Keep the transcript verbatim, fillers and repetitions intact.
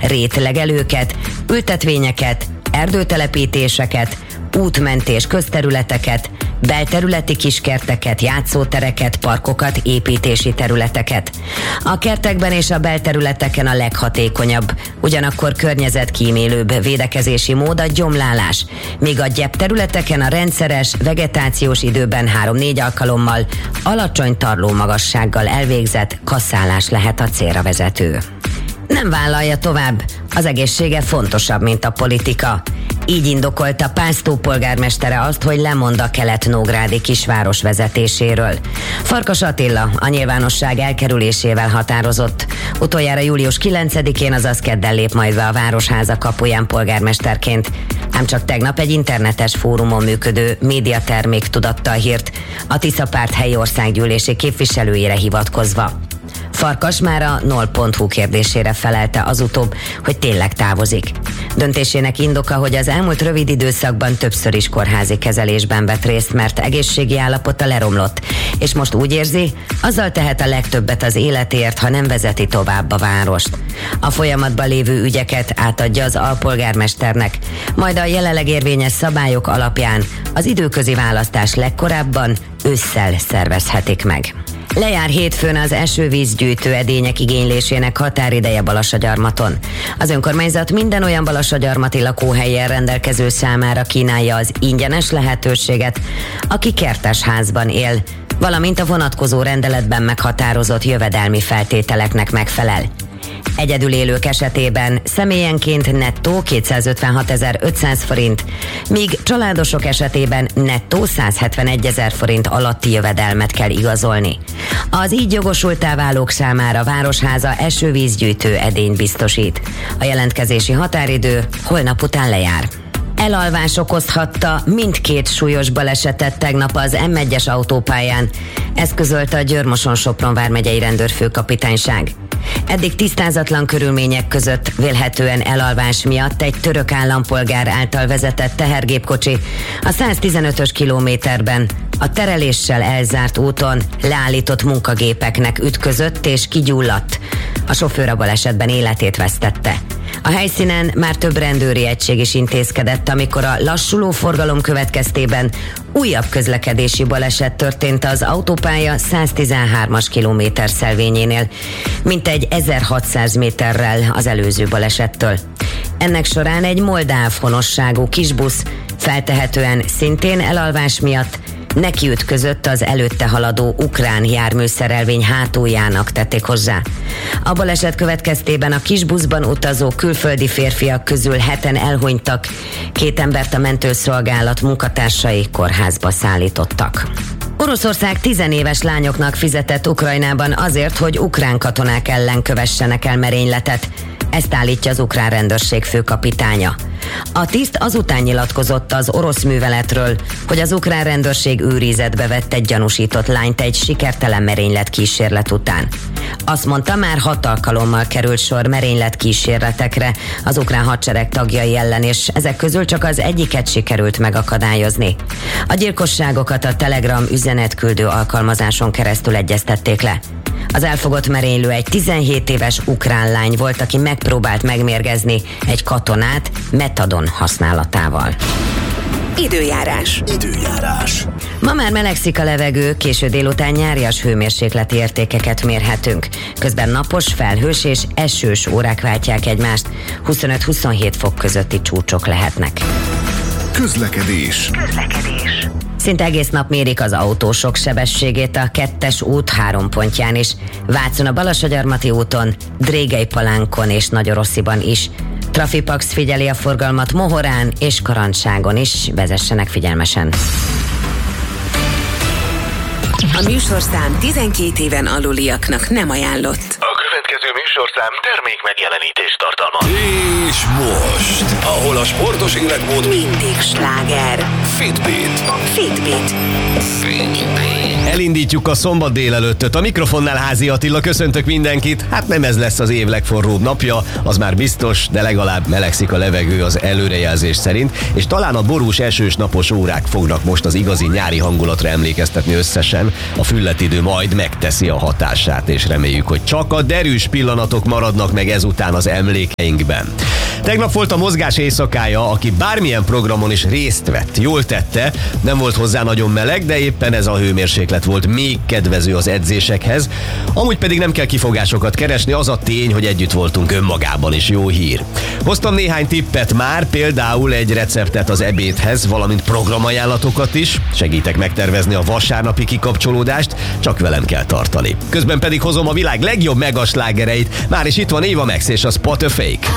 rétlegelőket, ültetvényeket, erdőtelepítéseket, útmentés közterületeket, belterületi kiskerteket, játszótereket, parkokat, építési területeket. A kertekben és a belterületeken a leghatékonyabb, ugyanakkor környezetkímélőbb védekezési mód a gyomlálás, míg a gyep területeken a rendszeres, vegetációs időben három-négy alkalommal alacsony tarlómagassággal elvégzett kasszálás lehet a célra vezető. Nem vállalja tovább, az egészsége fontosabb, mint a politika. Így indokolta Pásztó polgármestere azt, hogy lemond a kelet-nógrádi kisváros vezetéséről. Farkas Attila a nyilvánosság elkerülésével határozott. Utoljára július kilencedikén, azaz kedden lép majd be a Városháza kapuján polgármesterként. Ám csak tegnap egy internetes fórumon működő médiatermék tudatta a hírt, a Tisza Párt helyi országgyűlési képviselőjére hivatkozva. Farkas már a null pont hu kérdésére felelte az utóbb, hogy tényleg távozik. Döntésének indoka, hogy az elmúlt rövid időszakban többször is kórházi kezelésben vett részt, mert egészségi állapota leromlott, és most úgy érzi, azzal tehet a legtöbbet az életért, ha nem vezeti tovább a várost. A folyamatban lévő ügyeket átadja az alpolgármesternek, majd a jelenleg érvényes szabályok alapján az időközi választás legkorábban ősszel szervezhetik meg. Lejár hétfőn az esővízgyűjtő edények igénylésének határideje Balassagyarmaton. Az önkormányzat minden olyan balassagyarmati lakóhelyen rendelkező számára kínálja az ingyenes lehetőséget, aki kertesházban él, valamint a vonatkozó rendeletben meghatározott jövedelmi feltételeknek megfelel. Egyedül élők esetében személyenként nettó kétszázötvenhatezer-ötszáz forint, míg családosok esetében nettó százhetvenegyezer forint alatti jövedelmet kell igazolni. Az így jogosulttá válók számára Városháza esővízgyűjtő edényt biztosít. A jelentkezési határidő holnap után lejár. Elalvás okozhatta mindkét súlyos balesetet tegnap az M egyes autópályán, ezt közölte a Győr-Moson-Sopron vármegyei rendőrfőkapitányság. Eddig tisztázatlan körülmények között vélhetően elalvás miatt egy török állampolgár által vezetett tehergépkocsi a száztizenötös kilométerben a tereléssel elzárt úton leállított munkagépeknek ütközött és kigyulladt. A sofőr a balesetben életét vesztette. A helyszínen már több rendőri egység is intézkedett, amikor a lassuló forgalom következtében újabb közlekedési baleset történt az autópálya száztizenhármas kilométer szelvényénél, mintegy ezerhatszáz méterrel az előző balesettől. Ennek során egy moldáv honosságú kisbusz feltehetően szintén elalvás miatt nekiütközött az előtte haladó ukrán járműszerelvény hátuljának, tették hozzá. A baleset következtében a kisbuszban utazó külföldi férfiak közül heten elhunytak, két embert a mentőszolgálat munkatársai kórházba szállítottak. Oroszország tizenéves lányoknak fizetett Ukrajnában azért, hogy ukrán katonák ellen kövessenek el merényletet. Ezt állítja az ukrán rendőrség főkapitánya. A tiszt azután nyilatkozott az orosz műveletről, hogy az ukrán rendőrség őrizetbe vett egy gyanúsított lányt egy sikertelen merénylet kísérlet után. Azt mondta, már hat alkalommal került sor merénylet kísérletekre az ukrán hadsereg tagjai ellen, és ezek közül csak az egyiket sikerült megakadályozni. A gyilkosságokat a Telegram üzenetküldő alkalmazáson keresztül egyeztették le. Az elfogott merénylő egy tizenhét éves ukrán lány volt, aki megpróbált megmérgezni egy katonát metadon használatával. Időjárás. Időjárás. Ma már melegszik a levegő, késő délután nyárias hőmérsékleti értékeket mérhetünk. Közben napos, felhős és esős órák váltják egymást, huszonöt-huszonhét fok közötti csúcsok lehetnek. Közlekedés. Közlekedés. Szinte egész nap mérik az autósok sebességét a kettes út három pontján is. Vácon a Balassagyarmati úton, Drégelypalánkon és Nagyorossziban is. Trafipax figyeli a forgalmat Mohorán és Karancságon is, vezessenek figyelmesen. A műsorszám tizenkét éven aluliaknak nem ajánlott. A következő műsorszám termék megjelenítést tartalmaz. És most, ahol a sportos életmód Mindig sláger. Fitbit. Fitbit. Fitbit. Elindítjuk a szombat délelőttöt. A mikrofonnál Házi Attila, köszöntök mindenkit. Hát nem ez lesz az év legforróbb napja, az már biztos, de legalább melegszik a levegő az előrejelzés szerint, és talán a borús esős napos órák fognak most az igazi nyári hangulatra emlékeztetni összesen. A fülletidő majd megteszi a hatását, és reméljük, hogy csak a derűs pillanatok maradnak meg ezután az emlékeinkben. Tegnap volt a mozgás éjszakája, aki bármilyen programon is részt vett. Jól tette, nem volt hozzá nagyon meleg, de éppen ez a hőmérséklet volt még kedvező az edzésekhez. Amúgy pedig nem kell kifogásokat keresni, az a tény, hogy együtt voltunk önmagában is jó hír. Hoztam néhány tippet már, például egy receptet az ebédhez, valamint programajánlatokat is. Segítek megtervezni a vasárnapi kikapcsolódást, csak velem kell tartani. Közben pedig hozom a világ legjobb megaslágereit. Már is itt van Eva Max és a Spot a Fake.